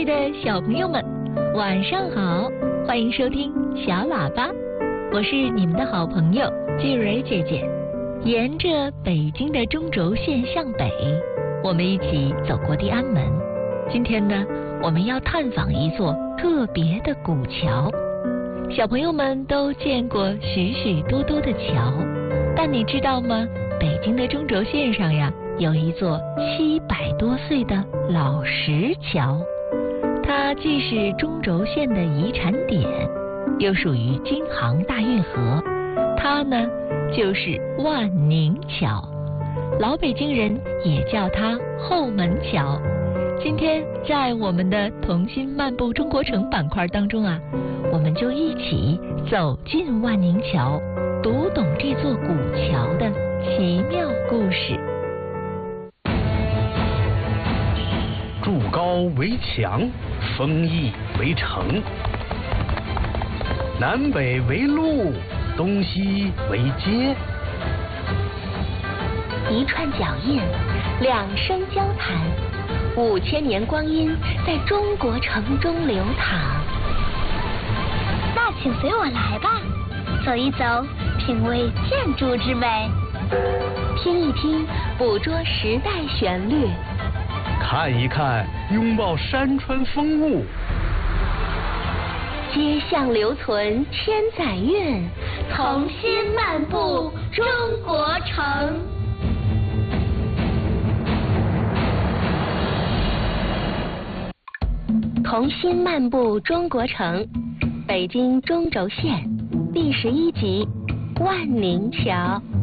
爱的小朋友们，晚上好！欢迎收听小喇叭，我是你们的好朋友季蕊姐姐。沿着北京的中轴线向北，我们一起走过地安门。今天呢，我们要探访一座特别的古桥。小朋友们都见过许许多多的桥，但你知道吗？北京的中轴线上呀，有一座700多岁的老石桥。它既是中轴线的遗产点，又属于京杭大运河。它呢，就是万宁桥，老北京人也叫它后门桥。今天在我们的童心漫步中国城板块当中啊，我们就一起走进万宁桥，读懂这座古桥的奇妙故事。 筑高为墙，封邑为城，南北为路，东西为街。 一串脚印，两声交谈，5000年光阴在中国城中流淌。 那请随我来吧，走一走，品味建筑之美， 听一听，捕捉时代旋律， 看一看，拥抱山川风物。 街巷留存千载韵， 童心漫步中国城。 童心漫步中国城，北京中轴线第11集，万宁桥。